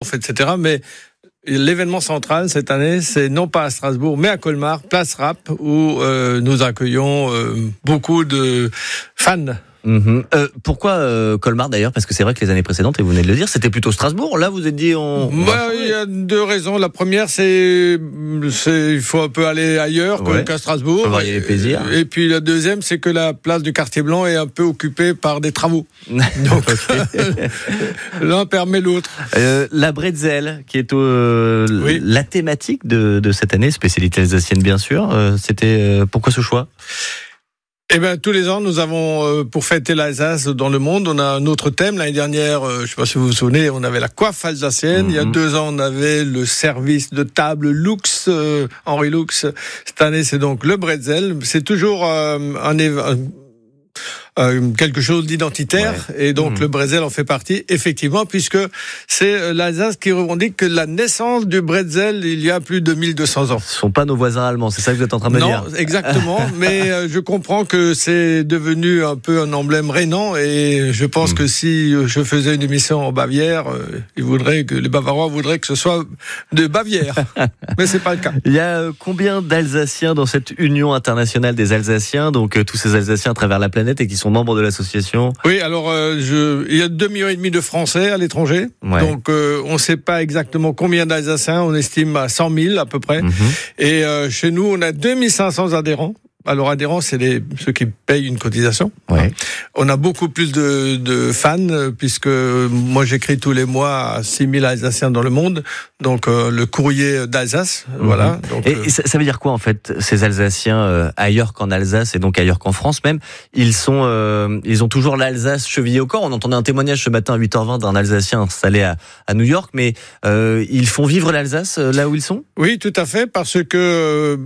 triomphes, etc. Mais l'événement central cette année, c'est non pas à Strasbourg, mais à Colmar, Place Rapp, où nous accueillons beaucoup de fans. Pourquoi Colmar d'ailleurs? Parce que c'est vrai que les années précédentes, et vous venez de le dire, c'était plutôt Strasbourg. Là, vous êtes dit il y a deux raisons. La première, c'est il faut un peu aller ailleurs qu'à Strasbourg. Faut varier les plaisirs. Et puis la deuxième, c'est que la place du Quartier Blanc est un peu occupée par des travaux. Donc l'un permet l'autre. La bretzel, qui est la thématique de cette année, spécialité alsacienne bien sûr. C'était pourquoi ce choix? Eh bien, tous les ans, nous avons, pour fêter l'Alsace dans le monde, on a un autre thème. L'année dernière, je ne sais pas si vous vous souvenez, on avait la coiffe alsacienne. Il y a 2 ans, on avait le service de table Lux, Henri Lux. Cette année, c'est donc le bretzel. C'est toujours quelque chose d'identitaire, et donc le bretzel en fait partie, effectivement, puisque c'est l'Alsace qui revendique que la naissance du bretzel il y a plus de 1200 ans. Ce ne sont pas nos voisins allemands, c'est ça que vous êtes en train de me dire? Non, exactement, mais je comprends que c'est devenu un peu un emblème rhénan, et je pense que si je faisais une émission en Bavière, les Bavarois voudraient que ce soit de Bavière, mais c'est pas le cas. Il y a combien d'Alsaciens dans cette Union internationale des Alsaciens, donc tous ces Alsaciens à travers la planète et qui sont membres de l'association? Oui, alors il y a 2,5 millions de Français à l'étranger, donc on ne sait pas exactement combien d'Alsaciens, on estime à 100 000 à peu près, et chez nous on a 2500 adhérents. Alors adhérents, c'est ceux qui payent une cotisation. On a beaucoup plus de fans, puisque moi j'écris tous les mois à 6 000 Alsaciens dans le monde, donc le courrier d'Alsace, voilà. Donc, et ça veut dire quoi en fait, ces Alsaciens ailleurs qu'en Alsace et donc ailleurs qu'en France même, ils ont toujours l'Alsace chevillée au corps. On entendait un témoignage ce matin à 8h20 d'un Alsacien installé à New York, mais ils font vivre l'Alsace là où ils sont? Oui, tout à fait, parce que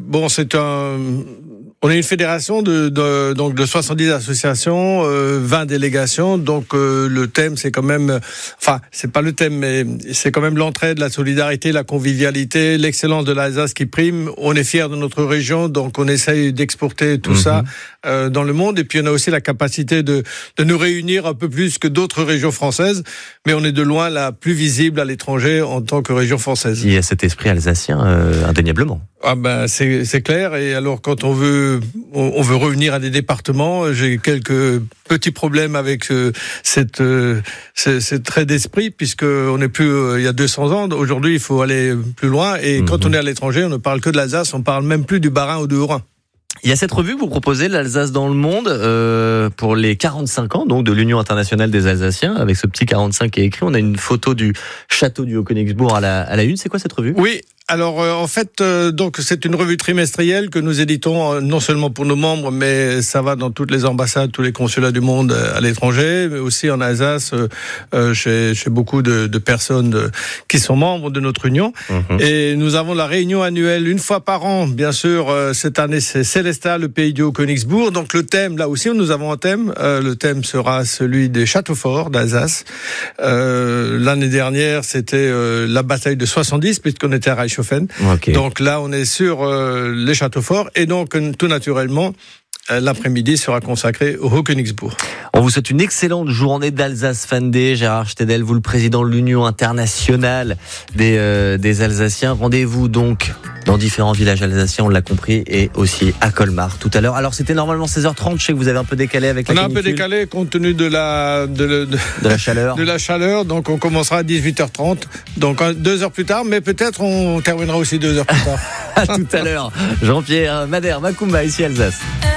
on est une fédération donc de 70 associations, 20 délégations. Donc le thème, c'est quand même, c'est pas le thème, mais c'est quand même l'entraide, la solidarité, la convivialité, l'excellence de l'Alsace qui prime. On est fiers de notre région, donc on essaye d'exporter tout ça dans le monde. Et puis on a aussi la capacité de nous réunir un peu plus que d'autres régions françaises, mais on est de loin la plus visible à l'étranger en tant que région française. Il y a cet esprit alsacien, indéniablement. Ah ben c'est clair. Et alors quand on veut revenir à des départements, j'ai quelques petits problèmes avec cette trait d'esprit, puisque on n'est plus il y a 200 ans. Aujourd'hui, il faut aller plus loin. Et quand on est à l'étranger, on ne parle que de l'Alsace. On parle même plus du Bas-Rhin ou du Haut-Rhin. Il y a cette revue que vous proposez, l'Alsace dans le monde, pour les 45 ans donc de l'Union internationale des Alsaciens, avec ce petit 45 qui est écrit. On a une photo du château du Haut-Königsbourg à la une. C'est quoi cette revue? Oui. Alors en fait, donc c'est une revue trimestrielle que nous éditons non seulement pour nos membres, mais ça va dans toutes les ambassades, tous les consulats du monde à l'étranger, mais aussi en Alsace, chez beaucoup de personnes qui sont membres de notre union. Et nous avons la réunion annuelle une fois par an, bien sûr. Cette année, c'est Sélestat, le pays du Haut-Königsbourg. Donc le thème, là aussi, nous avons un thème. Le thème sera celui des châteaux forts d'Alsace. L'année dernière, c'était la bataille de 70, puisqu'on était à Reichshofen. Donc là, on est sur les châteaux forts, et donc tout naturellement, l'après-midi sera consacré au Haut-Königsbourg. On vous souhaite une excellente journée d'Alsace Fan Day. Gérard Stedel, vous le président de l'Union internationale des Alsaciens. Rendez-vous donc dans différents villages alsaciens, on l'a compris, et aussi à Colmar tout à l'heure. Alors c'était normalement 16h30, je sais que vous avez un peu décalé avec la canicule. On a un peu décalé compte tenu de la chaleur. De la chaleur, donc on commencera à 18h30, donc 2 heures plus tard, mais peut-être on terminera aussi 2 heures plus tard. À tout à l'heure. Jean-Pierre Madère, Macumba, ici Alsace.